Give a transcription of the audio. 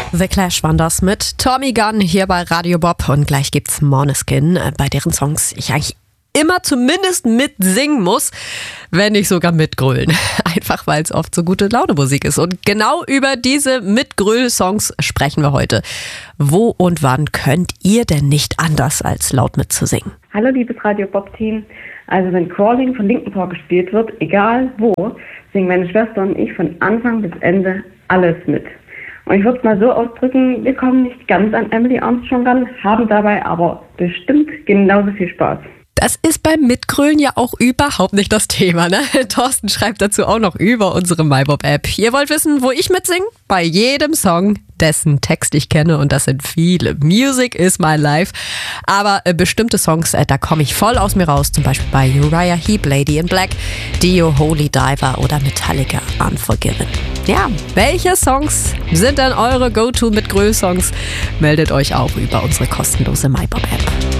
The Clash waren das mit Tommy Gunn hier bei Radio Bob und gleich gibt's Måneskin, bei deren Songs ich eigentlich immer zumindest mitsingen muss, wenn nicht sogar mitgrölen. Einfach weil es oft so gute Laune-Musik ist. Und genau über diese Mitgröl-Songs sprechen wir heute. Wo und wann könnt ihr denn nicht anders als laut mitzusingen? Hallo liebes Radio Bob-Team. Also wenn Crawling von Linkin Park gespielt wird, egal wo, singen meine Schwester und ich von Anfang bis Ende alles mit. Und ich würde es mal so ausdrücken, wir kommen nicht ganz an Emily Armstrong ran, haben dabei aber bestimmt genauso viel Spaß. Das ist beim Mitgrölen ja auch überhaupt nicht das Thema, ne? Thorsten schreibt dazu auch noch über unsere MyBob-App. Ihr wollt wissen, wo ich mitsinge? Bei jedem Song, dessen Text ich kenne, und das sind viele. Music is my life. Aber bestimmte Songs, da komme ich voll aus mir raus. Zum Beispiel bei Uriah Heep, Lady in Black, Dio, Holy Diver oder Metallica, Unforgiven. Ja, welche Songs sind denn eure Go-To-Mitgröl-Songs? Meldet euch auch über unsere kostenlose MyBob-App.